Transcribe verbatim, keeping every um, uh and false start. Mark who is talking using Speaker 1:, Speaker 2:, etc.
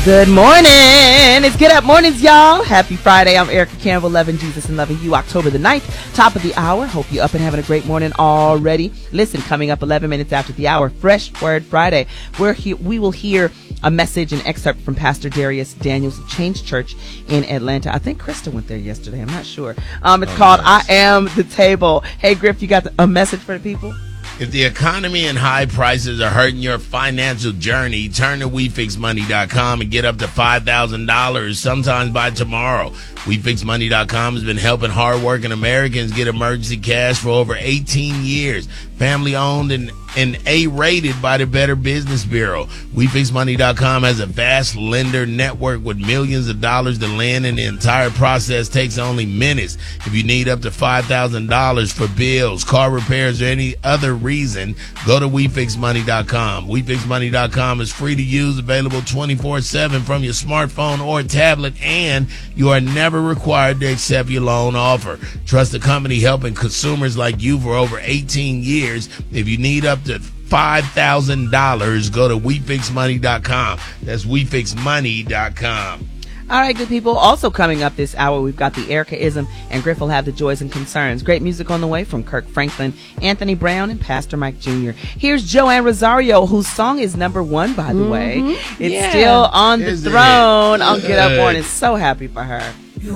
Speaker 1: Good morning. It's Get Up Mornings, y'all. Happy Friday. I'm Erica Campbell, loving Jesus and loving you. October the ninth, top of the hour. Hope you're up and having a great morning already. Listen, coming up eleven minutes after the hour, Fresh Word Friday. We're he- we will hear a message, an excerpt from Pastor Darius Daniels of Change Church in Atlanta. I think Krista went there yesterday. I'm not sure. Um, It's oh, called nice. I Am the Table. Hey, Griff, you got the, a message for the people?
Speaker 2: If the economy and high prices are hurting your financial journey, turn to we fix money dot com and get up to five thousand dollars sometimes by tomorrow. we fix money dot com has been helping hardworking Americans get emergency cash for over eighteen years. Family owned and, and A-rated by the Better Business Bureau. we fix money dot com has a vast lender network with millions of dollars to lend, and the entire process takes only minutes. If you need up to five thousand dollars for bills, car repairs, or any other reason, go to we fix money dot com. we fix money dot com is free to use, available twenty-four seven from your smartphone or tablet, and you are never required to accept your loan offer. Trust the company helping consumers like you for over eighteen years. If you need up to five thousand dollars, go to we fix money dot com. That's we fix money dot com.
Speaker 1: All right, good people. Also coming up this hour, we've got the Erica-ism, and Griff will have the joys and concerns. Great music on the way from Kirk Franklin, Anthony Brown, and Pastor Mike Junior Here's Joanne Rosario, whose song is number one, by the mm-hmm. way. It's yeah. still on the Is throne it? on Get Up Morning. So happy for her.